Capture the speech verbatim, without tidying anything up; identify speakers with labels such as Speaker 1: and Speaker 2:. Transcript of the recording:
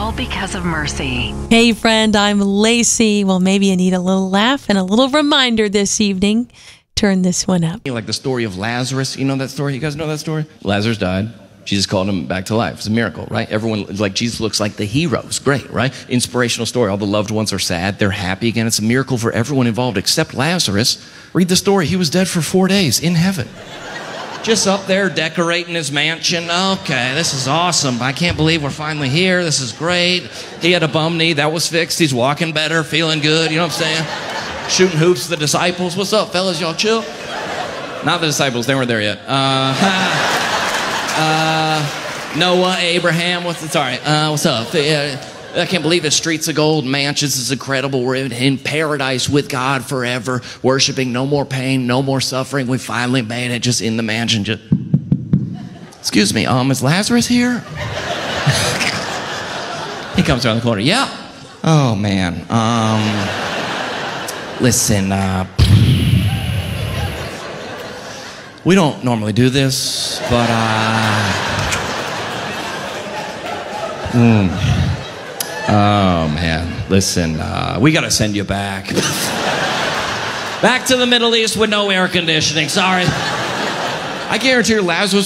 Speaker 1: all because of mercy.
Speaker 2: Hey friend, I'm Lacey. Well, maybe you need a little laugh and a little reminder this evening. Turn this one up.
Speaker 3: Like the story of Lazarus. You know that story? You guys know that story? Lazarus died. Jesus called him back to life. It's a miracle, right? Everyone, like, Jesus looks like the hero. It's great, right? Inspirational story. All the loved ones are sad. They're happy again. It's a miracle for everyone involved except Lazarus. Read the story. He was dead for four days in heaven. Just up there decorating his mansion. Okay, this is awesome. I can't believe we're finally here. This is great. He had a bum knee. That was fixed. He's walking better, feeling good. You know what I'm saying? Shooting hoops to the disciples. What's up, fellas? Y'all chill? Not the disciples. They weren't there yet. Uh... Uh, Noah, Abraham, what's it? Sorry, uh, what's up? Uh, I can't believe the streets of gold, mansions is incredible. We're in, in paradise with God forever, worshiping. No more pain, no more suffering. We finally made it, just in the mansion. Just... Excuse me, um, is Lazarus here? He comes around the corner. Yeah. Oh man. Um, listen. Uh, We don't normally do this, but uh... Mm. Oh, man. Listen, uh, we gotta send you back. Back to the Middle East with no air conditioning. Sorry. I guarantee you Lazarus